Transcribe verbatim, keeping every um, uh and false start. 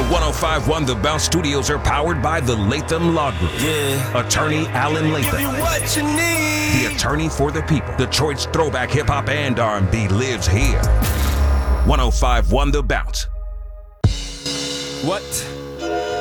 The one oh five point one The Bounce Studios are powered by the Latham Law Group. Yeah. Attorney Alan Latham. Give me what you need. The attorney for the people. Detroit's throwback hip-hop and R and B lives here. one oh five point one The Bounce. What?